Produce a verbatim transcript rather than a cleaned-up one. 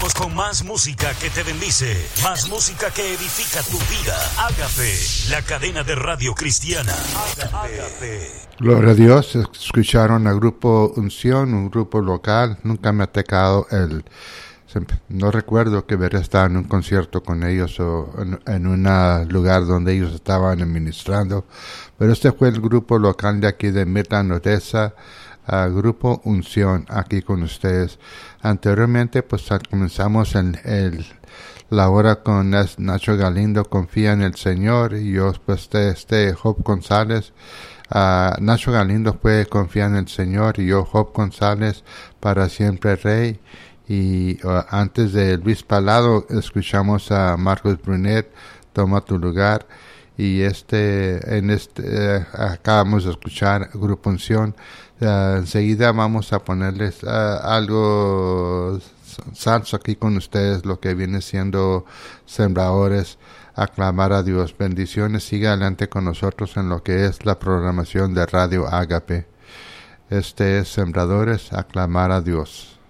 Regresamos con más música que te bendice, más música que edifica tu vida. Ágape, la cadena de radio cristiana. Ágape. Gloria a Dios. Escucharon al grupo Unción, un grupo local. Nunca me ha tocado el... No recuerdo que hubiera estado en un concierto con ellos o en, en un lugar donde ellos estaban administrando, pero este fue el grupo local de aquí de Midland, Odessa, uh, grupo Unción, aquí con ustedes. Anteriormente pues comenzamos en el, la hora con Nacho Galindo, Confía en el Señor, y yo pues este, este Job González. Uh, Nacho Galindo fue Confía en el Señor, y yo Job González, Para Siempre Rey. Y uh, antes de Luis Palado escuchamos a Marcos Brunet, Toma tu Lugar. Y este en este uh, acabamos de escuchar Grupo Unción. Uh, enseguida vamos a ponerles uh, algo salsa aquí con ustedes, lo que viene siendo Sembradores, aclamar a Dios. Bendiciones, siga adelante con nosotros en lo que es la programación de Radio Ágape. Este es Sembradores, aclamar a Dios.